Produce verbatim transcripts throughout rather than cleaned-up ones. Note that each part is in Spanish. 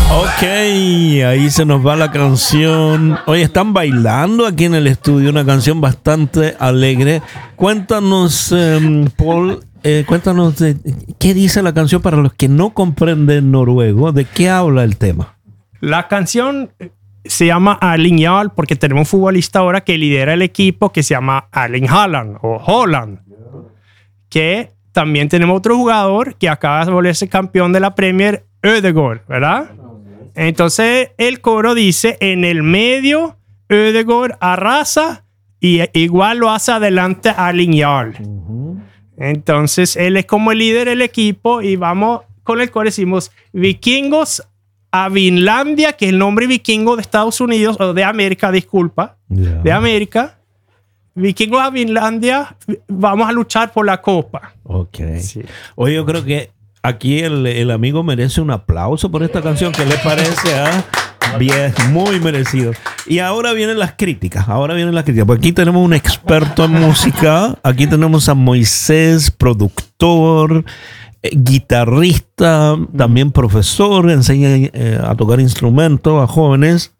Ok, ahí se nos va la canción. Oye, están bailando aquí en el estudio una canción bastante alegre. Cuéntanos, eh, Paul, eh, cuéntanos de, qué dice la canción para los que no comprenden noruego. ¿De qué habla el tema? La canción se llama Erling Jarl porque tenemos un futbolista ahora que lidera el equipo que se llama Erling Haaland o Haaland. Que también tenemos otro jugador que acaba de volverse campeón de la Premier, Ødegaard, ¿verdad? Entonces el coro dice: en el medio Ødegaard arrasa y igual lo hace adelante Erling Jarl. Uh-huh. Entonces él es como el líder del equipo y vamos con el coro, decimos vikingos a Vinlandia, que es el nombre vikingo de Estados Unidos o de América, disculpa, yeah. de América. Vikingos a Vinlandia, vamos a luchar por la copa. Ok. Sí. Oye, yo creo que aquí el, el amigo merece un aplauso por esta canción. ¿Qué le parece? ¿Ah? Bien, muy merecido. Y ahora vienen las críticas. Ahora vienen las críticas. Porque aquí tenemos un experto en música. Aquí tenemos a Moisés, productor, eh, guitarrista, también profesor. Enseña eh, a tocar instrumentos a jóvenes.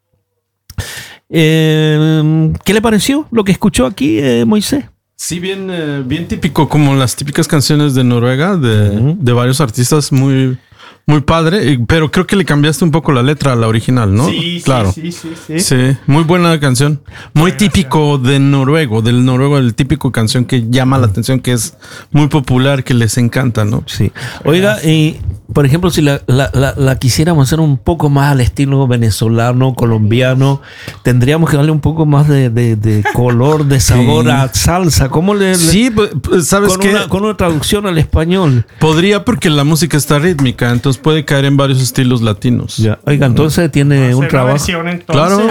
Eh, ¿Qué le pareció lo que escuchó aquí, eh, Moisés? Sí, bien, eh, bien típico, como las típicas canciones de Noruega, de, uh-huh. de varios artistas, muy, muy padre, pero creo que le cambiaste un poco la letra a la original, ¿no? Sí, claro. sí, sí, sí, sí. Sí, muy buena canción. Muy buena típico canción. De noruego, del noruego, el típico canción que llama la atención, que es muy popular, que les encanta, ¿no? Sí. Oiga, y por ejemplo, si la, la, la, la quisiéramos hacer un poco más al estilo venezolano, colombiano, tendríamos que darle un poco más de, de, de color, de sabor sí. a salsa. ¿Cómo le...? Sí, pues, ¿sabes con qué? Una, con una traducción al español. Podría, porque la música está rítmica, entonces puede caer en varios estilos latinos. Ya. Oiga, entonces tiene un trabajo. Versión, entonces, claro.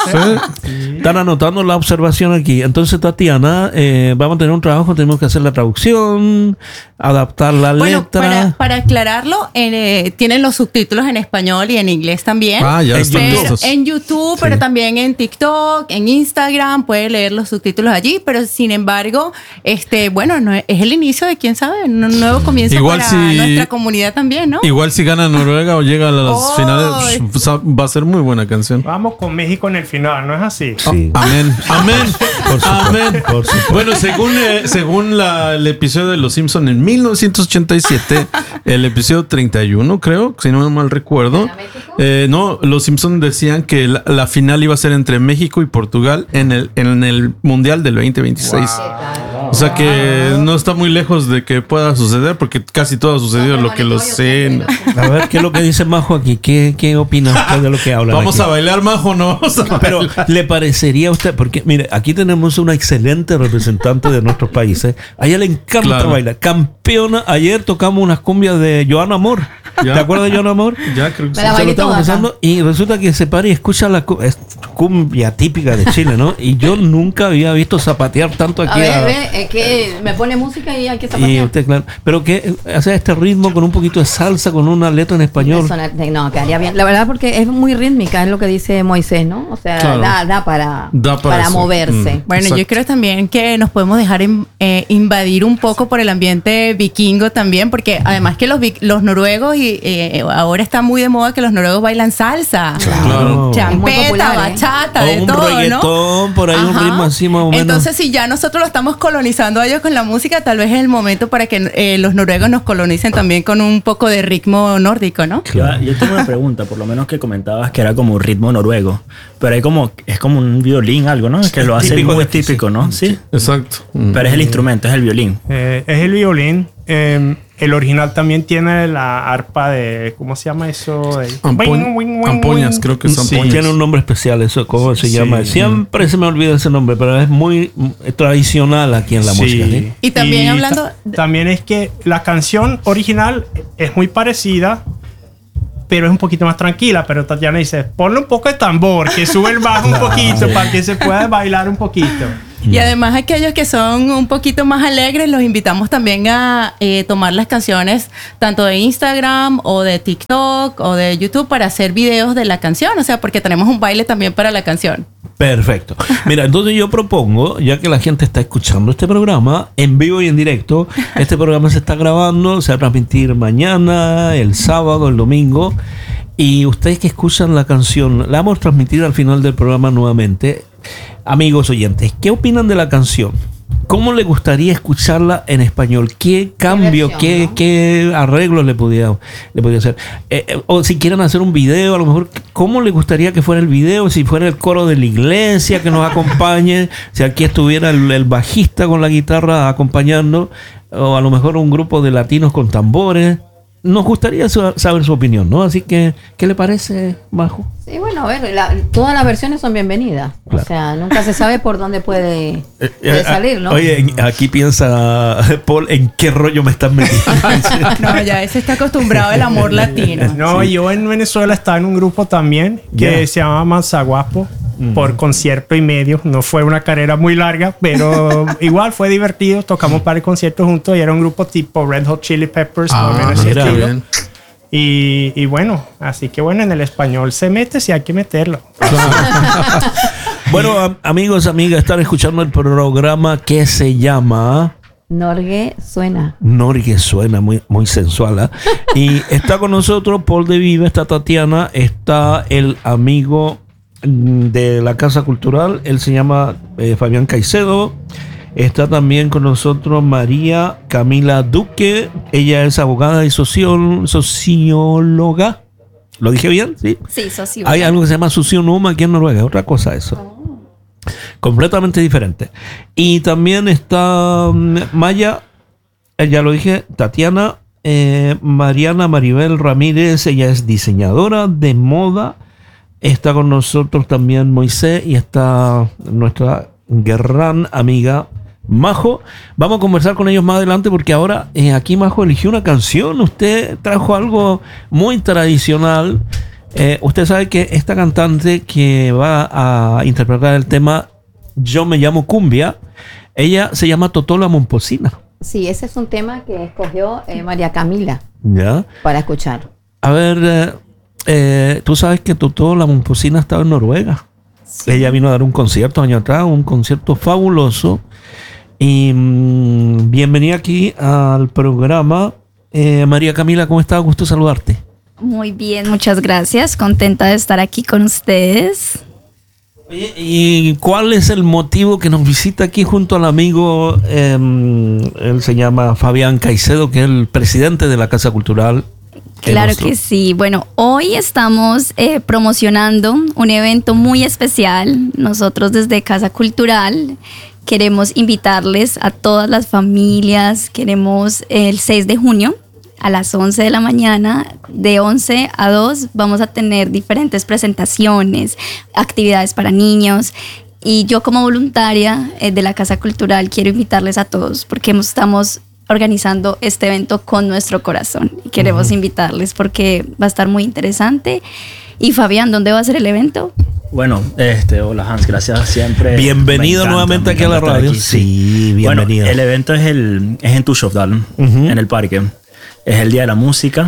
Sí. Sí. Están anotando la observación aquí. Entonces, Tatiana, eh, vamos a tener un trabajo, tenemos que hacer la traducción, adaptar la bueno, letra. Para, para aclararlo, eh, tienen los subtítulos en español y en inglés también. Ah, ya están listos. En YouTube, sí. pero también en TikTok, en Instagram, puede leer los subtítulos allí, pero sin embargo, este, bueno, no es, es el inicio de, quién sabe, un nuevo comienzo igual para si, nuestra comunidad también, ¿no? Igual si gana Noruega o llega a las oh, finales, va a ser muy buena canción. Vamos con México en el final, ¿no es así? Sí. Oh, amén, amén, por amén. Por bueno, según, eh, según la, el episodio de Los Simpson en mil novecientos ochenta y siete, el episodio treinta y uno, creo, si no mal recuerdo, eh, no, Los Simpson decían que la, la final iba a ser entre México y Portugal en el, en el Mundial del veinte veintiséis. Wow. O sea que no está muy lejos de que pueda suceder, porque casi todo ha sucedido lo que lo sé. A ver, ¿qué es lo que dice Majo aquí? ¿Qué, qué opina usted de lo que habla? Vamos aquí? a bailar, Majo, ¿no? Vamos a Pero ¿le parecería a usted? Porque, mire, aquí tenemos una excelente representante de nuestros países. A ella le encanta claro. bailar. Campeona. Ayer tocamos unas cumbias de Joana Amor. ¿Ya? ¿Te acuerdas de Joana Amor? Ya, creo que sí. Se lo estamos pensando y resulta que se para y escucha la cumbia típica de Chile, ¿no? Y yo nunca había visto zapatear tanto aquí. A ver, a... ve, es que me pone música y hay que zapatear. Y usted, claro. Pero que hace este ritmo con un poquito de salsa, con una letra en español. No, quedaría bien. La verdad, porque es muy rítmica, es lo que dice Moisés, ¿no? O sea, claro. da, da para, da para, para moverse. Mm. Bueno, exacto. Yo creo también que nos podemos dejar in, eh, invadir un poco por el ambiente vikingo también, porque además que los, los noruegos y eh, ahora está muy de moda que los noruegos bailan salsa, claro. champeta, popular, bachata, ¿eh? de un todo, reggaetón, ¿no? Por ahí. Ajá. Un ritmo así más o menos. Entonces, si ya nosotros lo estamos colonizando a ellos con la música, tal vez es el momento para que eh, los noruegos nos colonicen también con un poco de ritmo nórdico, ¿no? Claro. Yo, yo tengo una pregunta, por lo menos que comentabas que era como un ritmo noruego, pero hay como, es como un violín, algo, ¿no? Que lo hace muy típico, ¿no? Sí. Exacto. Pero es el instrumento, es el violín. Eh, es el violín. Eh, el original también tiene la arpa de, ¿cómo se llama eso? De... Ampoñ, ampoñas, creo que son sí, ampoñas. Tiene un nombre especial, eso, ¿cómo se sí. llama? Siempre se me olvida ese nombre, pero es muy tradicional aquí en la sí. música. ¿Sí? Y también y hablando... Ta- también es que la canción original es muy parecida, pero es un poquito más tranquila. Pero Tatiana dice, ponle un poco de tambor, que sube el bajo un poquito para que se pueda bailar un poquito. Y además aquellos que son un poquito más alegres, los invitamos también a eh, tomar las canciones tanto de Instagram o de TikTok o de YouTube para hacer videos de la canción. O sea, porque tenemos un baile también para la canción. Perfecto. Mira, entonces yo propongo, ya que la gente está escuchando este programa en vivo y en directo, este programa se está grabando, se va a transmitir mañana, el sábado, el domingo. y ustedes que escuchan la canción, la vamos a transmitir al final del programa nuevamente. Amigos oyentes, ¿qué opinan de la canción? ¿Cómo le gustaría escucharla en español? ¿Qué cambio, qué, versión, qué, ¿no? qué arreglos le podía, le podía hacer? Eh, eh, o si quieren hacer un video, a lo mejor, ¿cómo le gustaría que fuera el video? Si fuera el coro de la iglesia que nos acompañe, si aquí estuviera el, el bajista con la guitarra acompañando, o a lo mejor un grupo de latinos con tambores. Nos gustaría saber su opinión, ¿no? Así que, ¿qué le parece, Majo? Sí, bueno, a ver, la, todas las versiones son bienvenidas. Claro. O sea, nunca se sabe por dónde puede, puede salir, ¿no? Oye, aquí piensa Paul, ¿en qué rollo me estás metiendo? No, ya ese está acostumbrado al amor latino. No, sí. Yo en Venezuela estaba en un grupo también que yeah. se llama Manzaguapo. Mm. Por concierto y medio. No fue una carrera muy larga, pero igual fue divertido. Tocamos para el concierto juntos y era un grupo tipo Red Hot Chili Peppers. Ah, mira, bien. Y, y bueno, así que bueno, en el español se mete si hay que meterlo. Bueno, am- amigos, amigas, están escuchando el programa que se llama... Norgue Suena. Norgue Suena, muy, muy sensual, ¿eh? Y está con nosotros Paul de Vive, está Tatiana, está el amigo de la Casa Cultural, él se llama eh, Fabián Caicedo. Está también con nosotros María Camila Duque, ella es abogada y socio- socióloga. ¿Lo dije bien? Sí, sí, socióloga. Hay algo que se llama sociónoma aquí en Noruega, otra cosa eso. Oh. Completamente diferente. Y también está um, Maya, eh, ya lo dije, Tatiana, eh, Mariana Maribel Ramírez, ella es diseñadora de moda. Está con nosotros también Moisés y está nuestra gran amiga Majo. Vamos a conversar con ellos más adelante porque ahora eh, aquí Majo eligió una canción. Usted trajo algo muy tradicional. Eh, usted sabe que esta cantante que va a interpretar el tema Yo me llamo Cumbia, ella se llama Totola Momposina. Sí, ese es un tema que escogió eh, María Camila ¿Ya? Para escuchar. A ver... Eh, Eh, tú sabes que Totola Momposina estaba en Noruega. Sí. Ella vino a dar un concierto año atrás, un concierto fabuloso. Y mmm, bienvenida aquí al programa. Eh, María Camila, ¿cómo estás? Gusto saludarte. Muy bien, muchas gracias. Contenta de estar aquí con ustedes. Oye, ¿y cuál es el motivo que nos visita aquí junto al amigo? Eh, él se llama Fabián Caicedo, que es el presidente de la Casa Cultural. Claro que sí. Bueno, hoy estamos eh, promocionando un evento muy especial. Nosotros desde Casa Cultural queremos invitarles a todas las familias. Queremos el seis de junio a las once de la mañana, de once a dos, vamos a tener diferentes presentaciones, actividades para niños. Y yo como voluntaria eh, de la Casa Cultural quiero invitarles a todos porque estamos organizando este evento con nuestro corazón y queremos uh-huh. invitarles porque va a estar muy interesante. Y Fabián, ¿dónde va a ser el evento? Bueno, este, hola Hans, gracias siempre. Bienvenido encanta, nuevamente aquí a la radio. Aquí, sí, sí, bienvenido. Bueno, el evento es, el, es en Tushovdal, uh-huh. en el parque. Es el día de la música.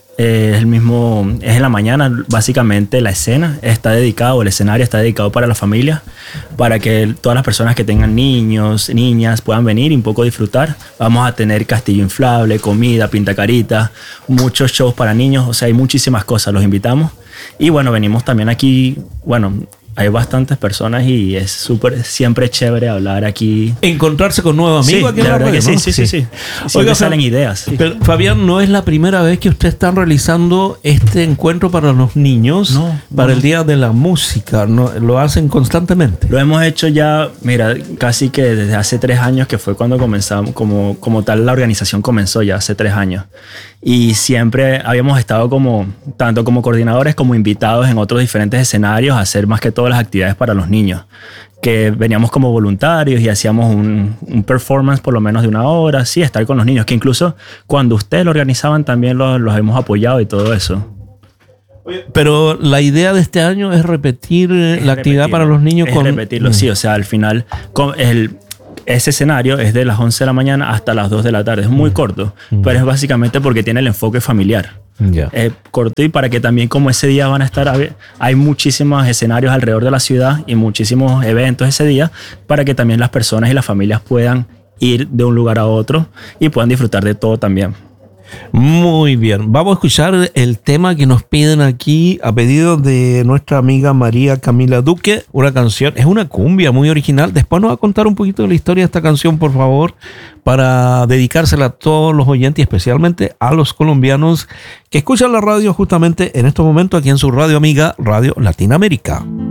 Es el mismo, es en la mañana. Básicamente la escena está dedicada, o el escenario está dedicado para la familia, para que todas las personas que tengan niños, niñas puedan venir y un poco disfrutar. Vamos a tener castillo inflable, comida, pintacarita, muchos shows para niños, o sea, hay muchísimas cosas, los invitamos. Y bueno, venimos también aquí, bueno, hay bastantes personas y es súper, siempre chévere hablar aquí. Encontrarse con nuevos amigos. Sí, aquí la verdad que sí, sí, sí, sí. Siempre Oiga, salen ideas. Sí. Pero, Fabián, ¿no es la primera vez que usted está realizando este encuentro para los niños? No. Para no. el Día de la Música. ¿No? ¿Lo hacen constantemente? Lo hemos hecho ya, mira, casi que desde hace tres años, que fue cuando comenzamos, como, como tal la organización comenzó ya hace tres años. Y siempre habíamos estado como, tanto como coordinadores como invitados en otros diferentes escenarios a hacer más que todas las actividades para los niños. Que veníamos como voluntarios y hacíamos un, un performance por lo menos de una hora, sí, estar con los niños, que incluso cuando ustedes lo organizaban también los, los hemos apoyado y todo eso. Pero la idea de este año es repetir es la actividad para los niños. Es con... repetirlo, sí, o sea, al final con el... Ese escenario es de las once de la mañana hasta las dos de la tarde. Es muy corto, mm. pero es básicamente porque tiene el enfoque familiar. Yeah. Eh, corto y para que también como ese día van a estar... Hay muchísimos escenarios alrededor de la ciudad y muchísimos eventos ese día para que también las personas y las familias puedan ir de un lugar a otro y puedan disfrutar de todo también. Muy bien, vamos a escuchar el tema que nos piden aquí a pedido de nuestra amiga María Camila Duque, una canción, es una cumbia muy original. Después nos va a contar un poquito de la historia de esta canción, por favor, para dedicársela a todos los oyentes y especialmente a los colombianos que escuchan la radio justamente en estos momentos aquí en su radio amiga Radio Latinoamérica.